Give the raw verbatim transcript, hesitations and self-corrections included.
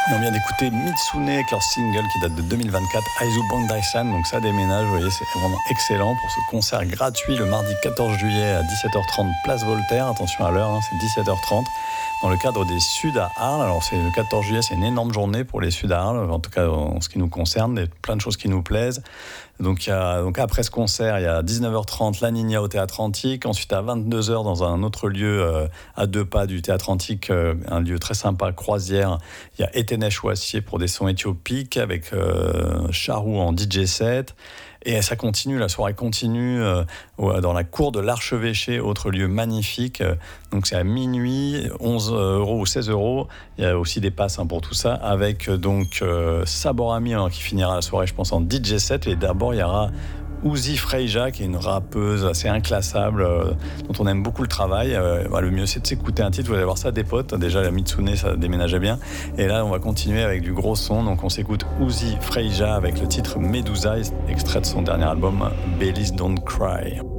On vient d'écouter Mitsune avec leur single qui date de deux mille vingt-quatre, Aizu Bandai-san, donc ça déménage, vous voyez, c'est vraiment excellent pour ce concert gratuit le mardi quatorze juillet à dix-sept heures trente, place Voltaire, attention à l'heure, hein, c'est dix-sept heures trente, dans le cadre des Suds à Arles. Alors c'est le quatorze juillet, c'est une énorme journée pour les Suds à Arles, en tout cas en ce qui nous concerne, il y a plein de choses qui nous plaisent. Donc, il y a, donc après ce concert, il y a dix-neuf heures trente, La Niña au Théâtre Antique. Ensuite, à vingt-deux heures, dans un autre lieu euh, à deux pas du Théâtre Antique, euh, un lieu très sympa, Croisière, il y a Etenesh Ouassier pour des sons éthiopiques avec euh, Charou en D J set. Et ça continue, la soirée continue euh, dans la cour de l'Archevêché, autre lieu magnifique. Donc c'est à minuit, onze euros ou seize euros. Il y a aussi des passes hein, pour tout ça, avec donc euh, Saborami hein, qui finira la soirée, je pense, en D J set. Et d'abord, il y aura Uzi Freija, qui est une rappeuse assez inclassable, euh, dont on aime beaucoup le travail. Euh, bah, le mieux, c'est de s'écouter un titre. Vous allez voir ça, des potes. Déjà, la Mitsune, ça déménageait bien. Et là, on va continuer avec du gros son. Donc, on s'écoute Uzi Freija avec le titre Medusa, extrait de son dernier album, Bellies Don't Cry.